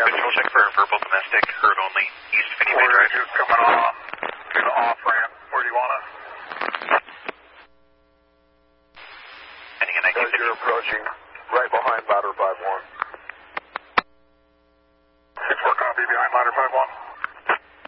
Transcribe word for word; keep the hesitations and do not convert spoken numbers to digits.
Control check for verbal domestic, heard only, east of Finney Bay Drive. Coming on to the off-ramp. Where do you want us? Heading in nineteen fifty. You're approaching right behind Batter